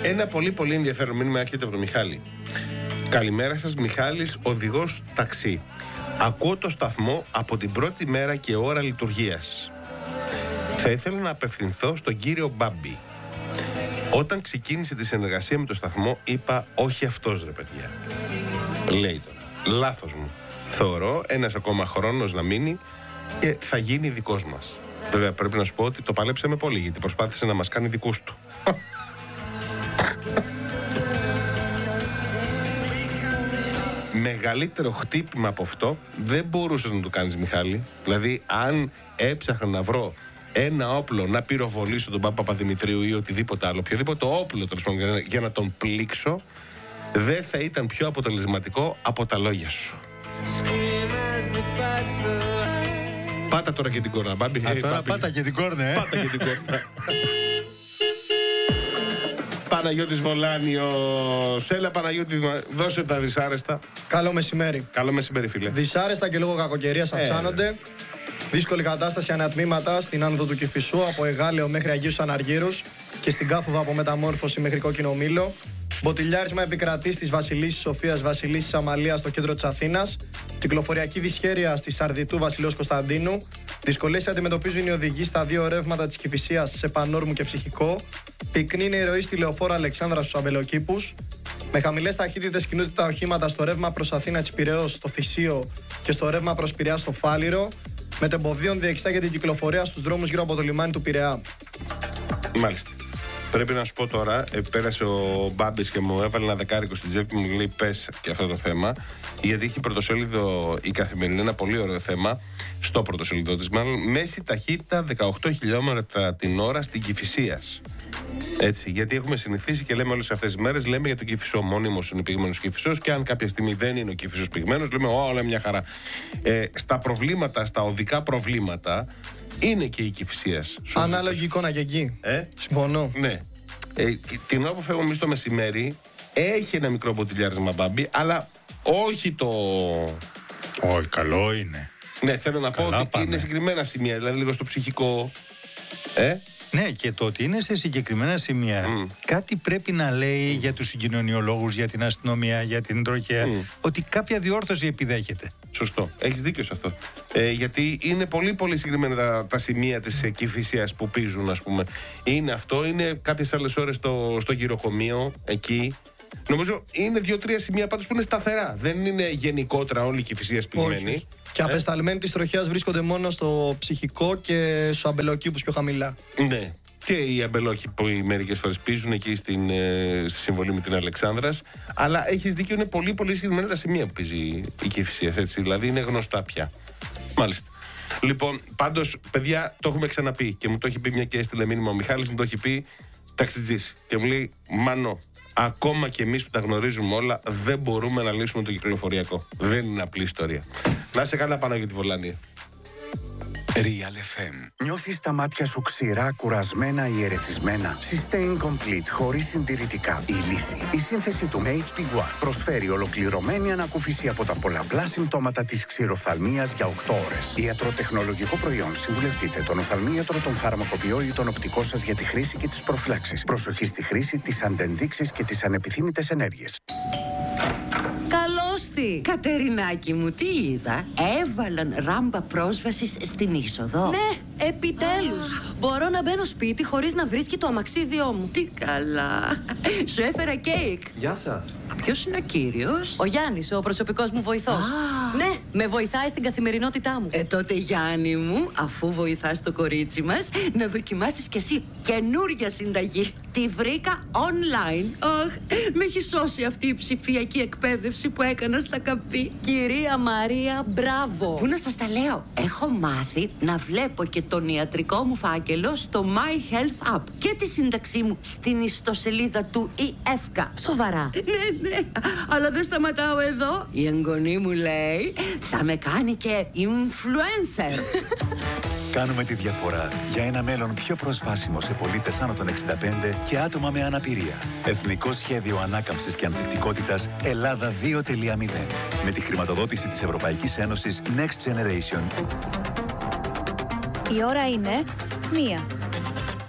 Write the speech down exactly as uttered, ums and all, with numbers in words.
Ένα πολύ πολύ ενδιαφέρον μήνυμα έρχεται από τον Μιχάλη. Καλημέρα σας, Μιχάλης, οδηγός ταξί. Ακούω το σταθμό από την πρώτη μέρα και ώρα λειτουργίας. Θα ήθελα να απευθυνθώ στον κύριο Μπάμπη. Όταν ξεκίνησε τη συνεργασία με το σταθμό, είπα όχι αυτός ρε παιδιά. Λέει τώρα, λάθος μου. Θεωρώ ένας ακόμα χρόνος να μείνει και θα γίνει δικός μας. Βέβαια πρέπει να σου πω ότι το παλέψαμε πολύ, γιατί προσπάθησε να μας κάνει δικούς του. Μεγαλύτερο χτύπημα από αυτό δεν μπορούσες να το κάνεις, Μιχάλη. Δηλαδή αν έψαχνα να βρω ένα όπλο να πυροβολήσω τον Πάπα Παπαδημητρίου ή οτιδήποτε άλλο, οποιοδήποτε όπλο τέλος πάντων, για να τον πλήξω, δεν θα ήταν πιο αποτελεσματικό από τα λόγια σου. Πάτα τώρα και την κόρνα, Μπάμπη. Α, τώρα πάτα και την κόρνα, ε. Πάτα και την κόρνα. Παναγιώτης Βολάνιος. Έλα Παναγιώτη, δώσε τα δυσάρεστα. Καλό μεσημέρι. Καλό μεσημέρι, φίλε. Δυσάρεστα και λόγω κακοκαιρίας αυξάνονται. Ε, Δύσκολη κατάσταση ανατμήματα στην άνοδο του Κηφισού από Εγάλεο μέχρι Αγίους Αναργύρους και στην κάθοδο από Μεταμόρφωση μέχρι Κόκκινο Μήλο. Μποτιλιάρισμα επικρατεί στις Βασιλίσσης Σοφίας, Βασιλίσσης Αμαλίας στο κέντρο της Αθήνας. Κυκλοφοριακή δυσχέρεια στη Σαρδιτού Βασιλέως Κωνσταντίνου. Δυσκολίες αντιμετωπίζουν οι οδηγοί στα δύο ρεύματα της Κηφισίας σε Πανόρμου και Ψυχικό. Πυκνή είναι η ροή στη λεωφόρο Αλεξάνδρα στους Αμπελοκήπους. Με χαμηλές ταχύτητες κινούνται τα οχήματα στο ρεύμα προς Αθήνα της Πειραιώς στο Θησίο και στο ρεύμα προς Πειραιά στο Φάληρο. Μετεμποδίων διεξάγεται η κυκλοφορία στους δρόμους γύρω από το λιμάνι του Πειραιά. Μάλιστα. Πρέπει να σου πω τώρα, πέρασε ο Μπάμπης και μου έβαλε ένα δεκάρικο στην τσέπη μου, λέει πες και αυτό το θέμα, γιατί έχει πρωτοσέλιδο η Καθημερινή, ένα πολύ ωραίο θέμα, στο πρωτοσέλιδο της μάλλον, μέση ταχύτητα δεκαοκτώ χιλιόμετρα την ώρα στην Κηφισίας. Έτσι, γιατί έχουμε συνηθίσει και λέμε όλες αυτές τις μέρες, λέμε για τον Κηφισό, μόνιμος είναι πυγμένος Κηφισός, και αν κάποια στιγμή δεν είναι ο Κηφισός πυγμένος, λέμε όλα μια χαρά. Ε, στα προβλήματα, στα οδικά προβλήματα, είναι και η Κηφισίας. Ανάλογη εικόνα και εκεί. Ε? Συμφωνώ. Ναι. Ε, την ώρα που φεύγουμε εμείς το μεσημέρι, έχει ένα μικρό μποτιλιάρισμα, Μπάμπη, αλλά όχι το. Όχι, καλό είναι. Ναι, θέλω να Καλά πω ότι πάνε. είναι συγκεκριμένα σημεία, δηλαδή λίγο στο ψυχικό. Ε? Ναι, και το ότι είναι σε συγκεκριμένα σημεία mm. κάτι πρέπει να λέει mm. για τους συγκοινωνιολόγους, για την αστυνομία, για την τροχέα, mm. ότι κάποια διόρθωση επιδέχεται. Σωστό. Έχεις δίκιο σε αυτό. Ε, γιατί είναι πολύ πολύ συγκεκριμένα τα, τα σημεία της ε, Κηφισίας που πίζουν, ας πούμε. Είναι αυτό, είναι κάποιες άλλες ώρες στο, στο γυροκομείο, εκεί. Νομίζω είναι δύο-τρία σημεία πάντως που είναι σταθερά. Δεν είναι γενικότερα όλη η Κηφισία πυγμένη. Και απεσταλμένοι της τροχέας βρίσκονται μόνο στο Ψυχικό και στους Αμπελοκήπους πιο χαμηλά. Ναι. Και οι Αμπελόκηποι μερικές φορές πίζουν εκεί στην, ε, στη συμβολή με την Αλεξάνδρας. Αλλά έχεις δίκιο, είναι πολύ πολύ συγκεκριμένα τα σημεία που πίζει η Κηφισία. Έτσι, δηλαδή είναι γνωστά πια. Μάλιστα. Λοιπόν, πάντως, παιδιά, το έχουμε ξαναπεί και μου το έχει πει μια και έστειλε μήνυμα ο Μιχάλης, μου το έχει πει ταξιτζής. Και μου λέει, Μάνο, ακόμα και εμείς που τα γνωρίζουμε όλα, δεν μπορούμε να λύσουμε το κυκλοφοριακό. Δεν είναι απλή ιστορία. Να σε καλά, Παναγιώτη Βολάνη. Real εφ εμ. Νιώθεις τα μάτια σου ξηρά, κουρασμένα ή ερεθισμένα? Sustain Complete χωρίς συντηρητικά. Η λύση. Η σύνθεση του έιτς πι γουάν προσφέρει ολοκληρωμένη ανακούφιση από τα πολλαπλά συμπτώματα της ξηροφθαλμίας για οκτώ ώρες. Ιατροτεχνολογικό προϊόν. Συμβουλευτείτε τον οφθαλμίατρο, τον φαρμακοποιό ή τον οπτικό σας για τη χρήση και τις προφυλάξεις. Προσοχή στη χρήση, τις αντενδείξεις και τις ανεπιθύμητες ενέργειες. Καλώστη! Κατερινάκη μου, τι είδα? Έβαλαν ράμπα πρόσβασης στην είσοδο. Ναι, επιτέλους! Μπορώ να μπαίνω σπίτι χωρίς να βρίσκει το αμαξίδιό μου. Τι καλά! Σου έφερα κέικ. Γεια σας. Ποιος είναι ο κύριος? Ο Γιάννης, ο προσωπικός μου βοηθός. Α. Ναι, με βοηθάει στην καθημερινότητά μου. Ε, τότε Γιάννη μου, αφού βοηθάς το κορίτσι μας, να δοκιμάσεις κι εσύ καινούρια συνταγή. Τη βρήκα online. Αχ, με έχει σώσει αυτή η ψηφιακή εκπαίδευση που έκανα στα καπί. Κυρία Μαρία, μπράβο! Πού να σας τα λέω, έχω μάθει να βλέπω και τον ιατρικό μου φάκελο στο My Health App και τη σύνταξή μου στην ιστοσελίδα του ι εφ κέι. Σοβαρά? Ναι, ναι, αλλά δεν σταματάω εδώ. Η εγγονή μου λέει θα με κάνει και influencer. Κάνουμε τη διαφορά για ένα μέλλον πιο προσβάσιμο σε πολίτες άνω των εξήντα πέντε και άτομα με αναπηρία. Εθνικό Σχέδιο Ανάκαμψης και Ανθεκτικότητας Ελλάδα δύο τελεία μηδέν. Με τη χρηματοδότηση της Ευρωπαϊκής Ένωσης Next Generation. Η ώρα είναι μία.